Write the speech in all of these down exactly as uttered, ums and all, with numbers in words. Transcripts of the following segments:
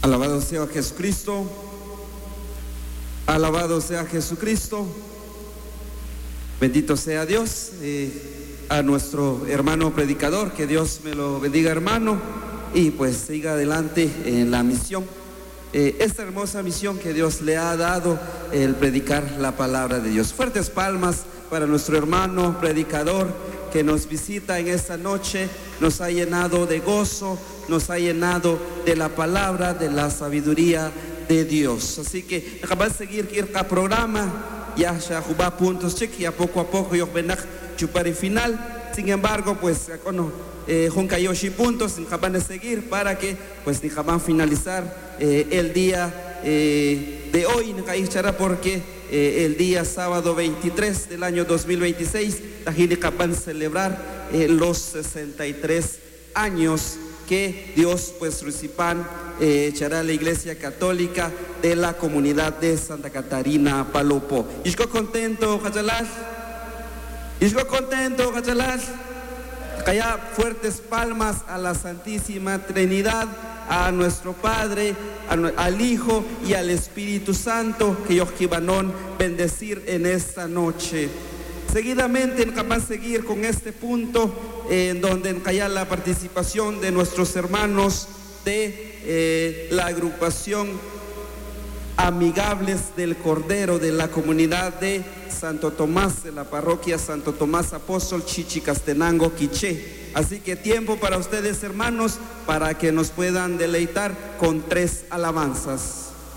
Alabado sea Jesucristo, alabado sea Jesucristo, bendito sea Dios. Eh, a nuestro hermano predicador, que Dios me lo bendiga, hermano, y pues siga adelante en la misión, eh, esta hermosa misión que Dios le ha dado, el predicar la palabra de Dios. Fuertes palmas para nuestro hermano predicador que nos visita en esta noche, nos ha llenado de gozo, nos ha llenado de la palabra, de la sabiduría de Dios. Así que acabamos de seguir el programa, ya ya jubá puntos check, ya poco a poco yo ven a chupar y final. Sin embargo, pues con eh, Juncayoshi puntos, acaban de seguir para que pues ni jamás finalizar eh, el día eh, de hoy, porque eh, el día sábado veintitrés del año dos mil veintiséis, Tajini acaban de celebrar eh, los sesenta y tres años que Dios pues Rusipan eh, echará a la Iglesia Católica de la comunidad de Santa Catarina Palopo. Y estoy contento, Hachalash. Y estoy contento, Hachalash. Calla fuertes palmas a la Santísima Trinidad, a nuestro Padre, a, al Hijo y al Espíritu Santo, que yo quibanón bendecir en esta noche. Seguidamente, capaz de seguir con este punto, eh, en donde encalla la participación de nuestros hermanos de eh, la agrupación Amigables del Cordero de la comunidad de Santo Tomás, de la parroquia Santo Tomás Apóstol, Chichicastenango, Quiché. Así que tiempo para ustedes, hermanos, para que nos puedan deleitar con tres alabanzas.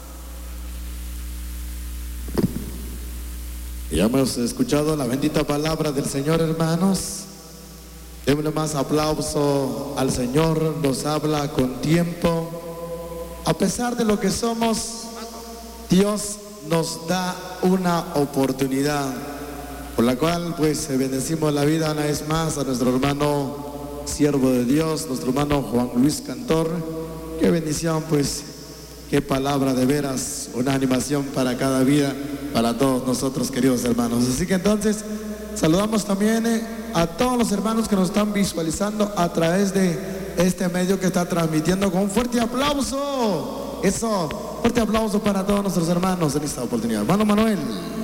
Ya hemos escuchado la bendita palabra del Señor, hermanos. Démosle más aplauso al Señor, nos habla con tiempo. A pesar de lo que somos, Dios nos da una oportunidad, por la cual pues bendecimos la vida una vez más a nuestro hermano siervo de Dios, nuestro hermano Juan Luis Cantor. Qué bendición, pues, qué palabra de veras, una animación para cada vida, para todos nosotros, queridos hermanos. Así que entonces saludamos también eh, a todos los hermanos que nos están visualizando a través de este medio que está transmitiendo, con un fuerte aplauso. Eso, fuerte aplauso para todos nuestros hermanos en esta oportunidad. Hermano Manuel.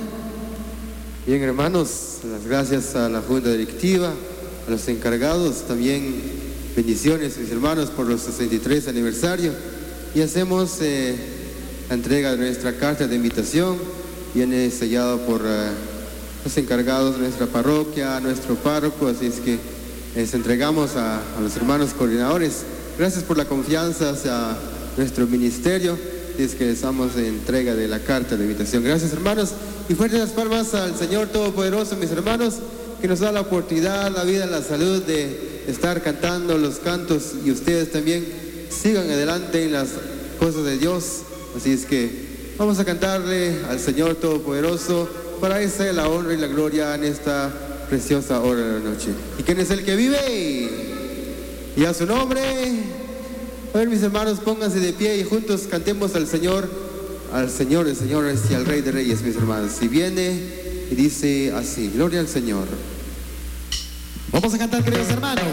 Bien, hermanos, las gracias a la Junta Directiva, a los encargados, también bendiciones, mis hermanos, por los sesenta y tres aniversario. Y hacemos eh, la entrega de nuestra carta de invitación, viene sellado por eh, los encargados de nuestra parroquia, nuestro párroco, así es que les entregamos a, a los hermanos coordinadores. Gracias por la confianza hacia nuestro ministerio, así es que les damos entrega de la carta de invitación. Gracias, hermanos, y fuertes las palmas al Señor Todopoderoso, mis hermanos, que nos da la oportunidad, la vida, la salud de estar cantando los cantos, y ustedes también sigan adelante en las cosas de Dios. Así es que vamos a cantarle al Señor Todopoderoso, para él sea la honra y la gloria en esta preciosa hora de la noche. ¿Y quién es el que vive? Y a su nombre. A ver, mis hermanos, pónganse de pie y juntos cantemos al Señor, al Señor de señores y al Rey de reyes, mis hermanos. Si viene y dice así: gloria al Señor. Vamos a cantar, queridos hermanos.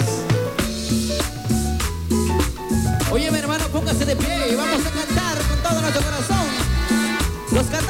Oye, mi hermano, póngase de pie y vamos a cantar con todo nuestro corazón. Los